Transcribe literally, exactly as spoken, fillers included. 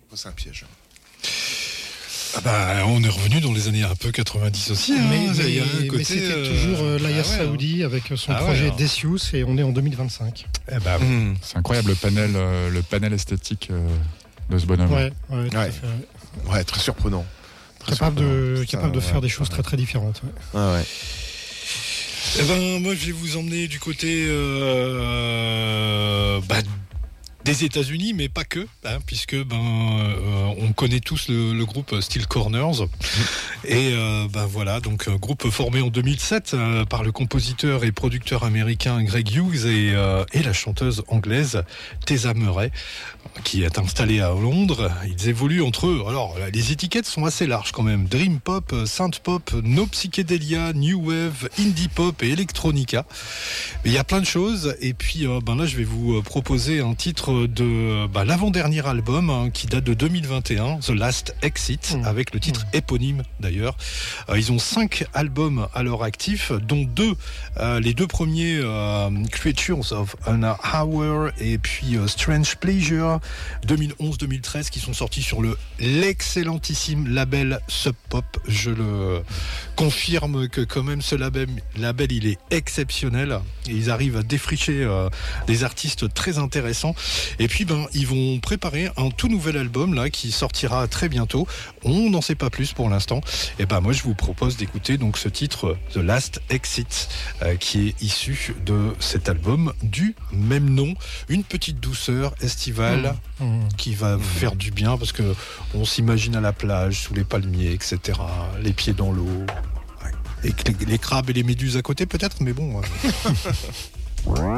C'est un piège. Ah bah, on est revenu dans les années un peu quatre-vingt-dix aussi. Hein, mais, mais, mais, côté, mais c'était euh... toujours euh, l'Aya ah ouais, Saoudi avec son ah projet ouais, Decius et on est en deux mille vingt-cinq. Eh bah, oui. Mmh. C'est incroyable le panel, euh, le panel esthétique euh, de ce bonhomme. Ouais, ouais, tout Ouais. à fait, ouais. Ouais, très surprenant. Très Capable de, surprenant. capable de Ça, faire ouais. des choses très très différentes. Ouais. Ah ouais. Eh ben, moi, je vais vous emmener du côté euh, bah, des États-Unis, mais pas que, hein, puisque ben euh, on connaît tous le, le groupe Steel Corners. Et euh, ben voilà, donc euh, groupe formé en deux mille sept euh, par le compositeur et producteur américain Greg Hughes et, euh, et la chanteuse anglaise Tessa Murray, qui est installée à Londres. Ils évoluent entre eux. Alors, les étiquettes sont assez larges quand même. Dream pop, synth pop, no psychédélia, new wave, indie pop et electronica. Mais il y a plein de choses. Et puis, euh, ben là, je vais vous proposer un titre de ben, l'avant-dernier album hein, qui date de deux mille vingt et un, The Last Exit, mmh. avec le titre mmh. éponyme d'ailleurs. Euh, ils ont cinq albums à leur actif, dont deux, euh, les deux premiers, euh, Creatures of an Hour et puis euh, Strange Pleasure, deux mille onze deux mille treize, qui sont sortis sur le l'excellentissime label Sub Pop. Je le confirme que quand même ce label, label il est exceptionnel. Et ils arrivent à défricher euh, des artistes très intéressants. Et puis ben ils vont préparer un tout nouvel album là qui sortira très bientôt. On n'en sait pas plus pour l'instant. Et ben moi je vous propose d'écouter donc ce titre The Last Exit euh, qui est issu de cet album du même nom. Une petite douceur estivale mmh. Mmh. qui va mmh. faire du bien parce que on s'imagine à la plage sous les palmiers, et cetera. Les pieds dans l'eau. Ouais. Et les, les crabes et les méduses à côté peut-être, mais bon. Euh...